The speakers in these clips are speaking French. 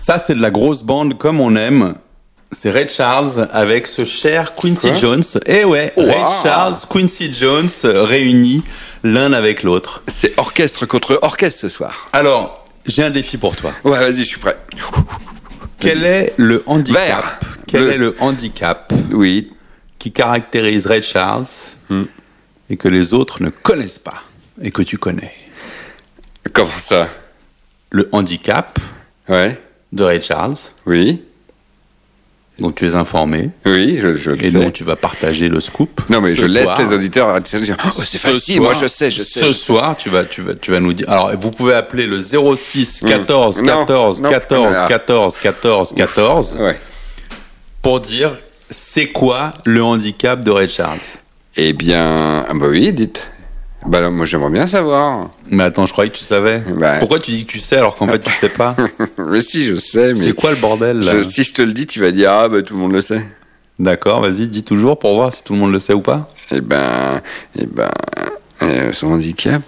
Ça, c'est de la grosse bande comme on aime. C'est Ray Charles avec ce cher Quincy Jones. Eh ouais, Wow. Ray Charles, Quincy Jones réunis l'un avec l'autre. C'est orchestre contre orchestre ce soir. Alors, j'ai un défi pour toi. Ouais, vas-y, je suis prêt. Quel est le handicap Vert. Quel Bleu. est le handicap Oui. qui caractérise Ray Charles et que les autres ne connaissent pas et que tu connais? Comment ça? Le handicap Ouais. de Ray Charles, Oui. dont tu es informé Oui, je le et sais. dont tu vas partager le scoop. Non, mais ce je laisse soir. les auditeurs dire, oh, c'est Ce facile, soir- moi je sais. Ce soir, tu vas nous dire. Alors, vous pouvez appeler le 06 14 Non, 14 non, 14 non. 14 14 14 Ouais. pour dire c'est quoi le handicap de Ray Charles. Eh bien, ah bah oui, dites. Bah alors, moi j'aimerais bien savoir. Mais attends, je croyais que tu savais. Bah. Pourquoi tu dis que tu sais alors qu'en fait tu sais pas? Mais si, je sais, mais C'est quoi le bordel là? si je te le dis, tu vas dire, ah bah tout le monde le sait. D'accord, vas-y, dis toujours pour voir si tout le monde le sait ou pas. Eh ben, son handicap,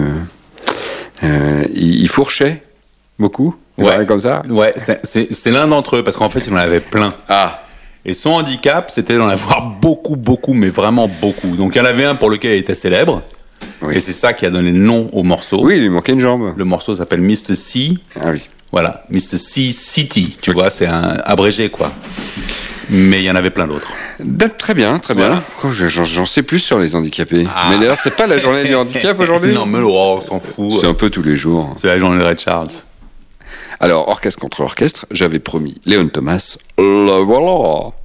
il fourchait beaucoup. Ouais. Comme ça. Ouais, c'est l'un d'entre eux parce qu'en fait il en avait plein. Ah. Et son handicap, c'était d'en avoir beaucoup, mais vraiment beaucoup. Donc il y en avait un pour lequel il était célèbre. Oui. Et c'est ça qui a donné le nom au morceau. Oui, il lui manquait une jambe. Le morceau s'appelle Mr. C. Ah oui. Voilà, Mr. C City. Tu vois, c'est un abrégé, quoi. Mais il y en avait plein d'autres. Très bien, très bien. Voilà. Quoi, j'en sais plus sur les handicapés. Ah. Mais d'ailleurs, c'est pas la journée du handicap aujourd'hui? Non, mais on s'en fout. C'est un peu tous les jours. C'est la journée de Ray Charles. Alors, orchestre contre orchestre, j'avais promis Léon Thomas. Le voilà.